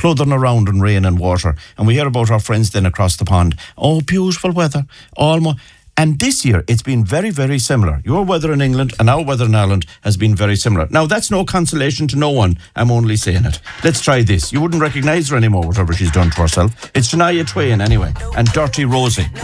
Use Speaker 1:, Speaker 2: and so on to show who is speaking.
Speaker 1: cluttering around in rain and water. And we hear about our friends then across the pond. Oh, beautiful weather. Almost. And this year, it's been very, very similar. Your weather in England and our weather in Ireland has been very similar. Now, that's no consolation to no one. I'm only saying it. Let's try this. You wouldn't recognise her anymore, whatever she's done to herself. It's Shania Twain, anyway, and Dirty Rosie.